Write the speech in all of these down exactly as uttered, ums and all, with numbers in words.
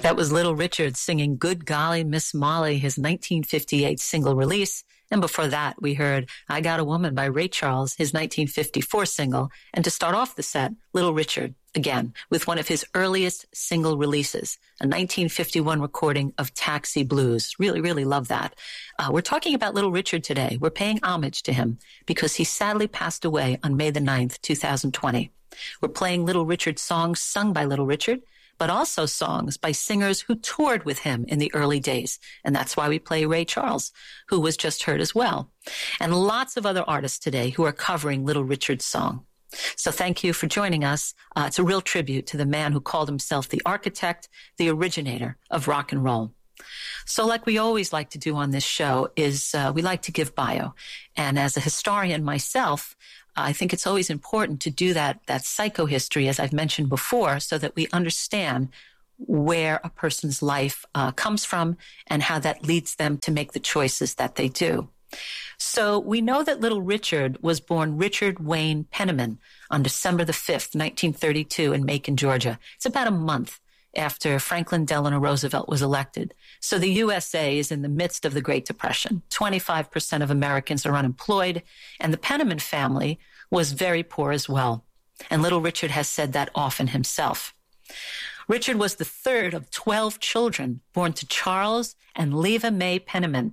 That was Little Richard singing Good Golly Miss Molly, his nineteen fifty-eight single release. And before that, we heard I Got a Woman by Ray Charles, his nineteen fifty-four single. And to start off the set, Little Richard, again, with one of his earliest single releases, a nineteen fifty-one recording of Taxi Blues. Really, really love that. Uh, we're talking about Little Richard today. We're paying homage to him because he sadly passed away on May the ninth, two thousand twenty. We're playing Little Richard songs sung by Little Richard, but also songs by singers who toured with him in the early days. And that's why we play Ray Charles, who was just heard as well. And lots of other artists today who are covering Little Richard's song. So thank you for joining us. Uh, it's a real tribute to the man who called himself the architect, the originator of rock and roll. So like we always like to do on this show is uh, we like to give bio. And as a historian myself, I think it's always important to do that, that psychohistory, as I've mentioned before, so that we understand where a person's life uh, comes from and how that leads them to make the choices that they do. So we know that Little Richard was born Richard Wayne Penniman on December the fifth, nineteen thirty-two in Macon, Georgia. It's about a month after Franklin Delano Roosevelt was elected. So the U S A is in the midst of the Great Depression. twenty-five percent of Americans are unemployed, and the Penniman family was very poor as well. And Little Richard has said that often himself. Richard was the third of twelve children born to Charles and Leva Mae Penniman.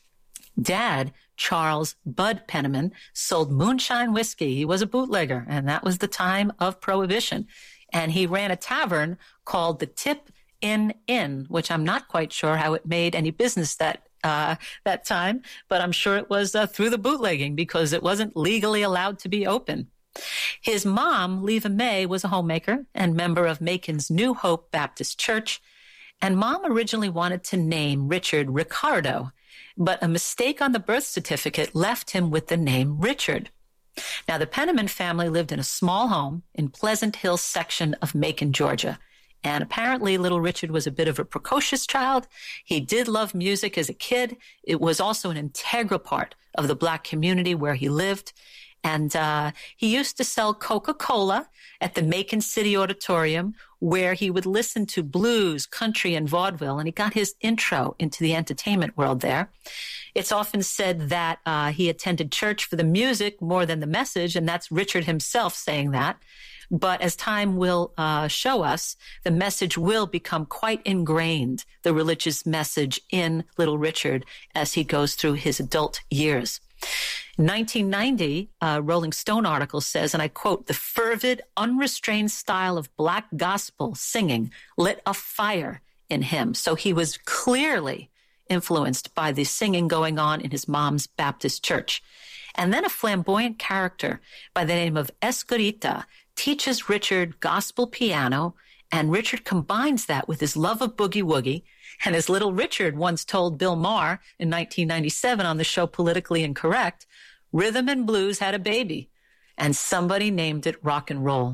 Dad, Charles Bud Penniman, sold moonshine whiskey. He was a bootlegger, and that was the time of Prohibition. And he ran a tavern called the Tip Inn Inn, which I'm not quite sure how it made any business that uh, that time, but I'm sure it was uh, through the bootlegging because it wasn't legally allowed to be open. His mom, Leva Mae, was a homemaker and member of Macon's New Hope Baptist Church. And Mom originally wanted to name Richard Ricardo, but a mistake on the birth certificate left him with the name Richard. Now, the Penniman family lived in a small home in Pleasant Hill section of Macon, Georgia. And apparently, Little Richard was a bit of a precocious child. He did love music as a kid. It was also an integral part of the Black community where he lived. And uh, he used to sell Coca-Cola at the Macon City Auditorium, where he would listen to blues, country, and vaudeville. And he got his intro into the entertainment world there. It's often said that uh, he attended church for the music more than the message, and that's Richard himself saying that. But as time will uh, show us, the message will become quite ingrained, the religious message in Little Richard as he goes through his adult years. In nineteen ninety, a Rolling Stone article says, and I quote, "The fervid, unrestrained style of Black gospel singing lit a fire in him." So he was clearly influenced by the singing going on in his mom's Baptist church. And then a flamboyant character by the name of Escorita teaches Richard gospel piano, and Richard combines that with his love of boogie woogie. And as Little Richard once told Bill Maher in nineteen ninety-seven on the show Politically Incorrect, rhythm and blues had a baby, and somebody named it rock and roll.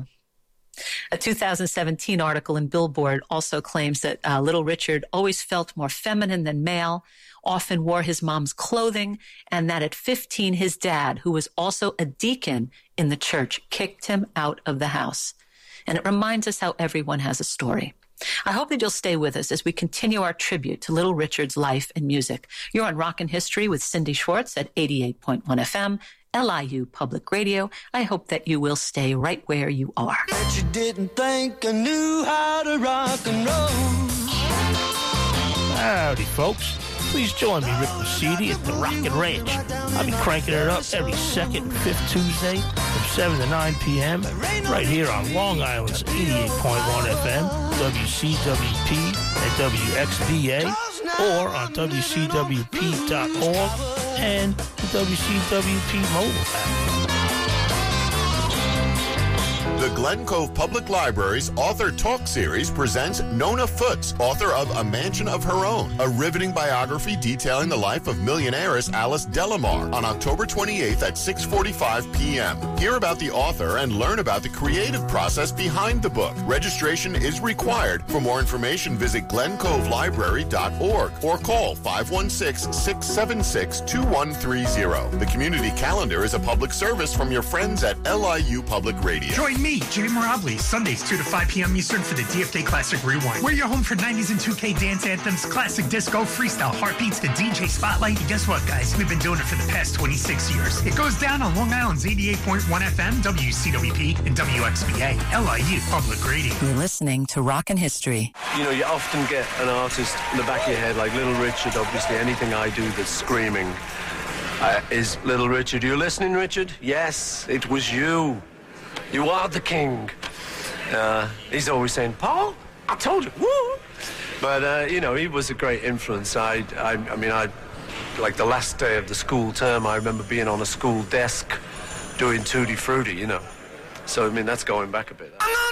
A two thousand seventeen article in Billboard also claims that uh, Little Richard always felt more feminine than male, often wore his mom's clothing, and that at fifteen, his dad, who was also a deacon in the church, kicked him out of the house. And it reminds us how everyone has a story. I hope that you'll stay with us as we continue our tribute to Little Richard's life and music. You're on Rockin' History with Cindy Schwartz at eighty-eight point one F M, L I U Public Radio. I hope that you will stay right where you are. Bet you didn't think I knew how to rock and roll. Howdy, folks. Please join me, Rick Lucidi, at the Rockin' Ranch. I'll be cranking it up every second and fifth Tuesday from seven to nine p.m. right here on Long Island's eighty-eight point one F M, W C W P, and W X V A, or on W C W P dot org and the W C W P mobile app. The Glen Cove Public Library's Author Talk Series presents Nona Foots, author of A Mansion of Her Own, a riveting biography detailing the life of millionairess Alice Delamar, on October twenty-eighth at six forty-five p.m. Hear about the author and learn about the creative process behind the book. Registration is required. For more information, visit glen cove library dot org or call five one six, six seven six, two one three zero. The community calendar is a public service from your friends at L I U Public Radio. Join me me, Jay Mirabli, Sundays two to five p.m. Eastern for the D F Day Classic Rewind. We're your home for nineties and two K dance anthems, classic disco, freestyle heartbeats, the D J spotlight. And guess what, guys? We've been doing it for the past twenty-six years. It goes down on Long Island's eighty-eight point one F M, W C W P, and W X B A, L I U Public Radio. You're listening to Rockin' History. You know, you often get an artist in the back of your head, like Little Richard, obviously. Anything I do that's screaming uh, is Little Richard. You listening, Richard? Yes, it was you. You are the king. Uh, he's always saying, Paul, I told you, woo! But, uh, you know, he was a great influence. I, I, I mean, I, like the last day of the school term, I remember being on a school desk doing Tutti Frutti, you know. So, I mean, that's going back a bit.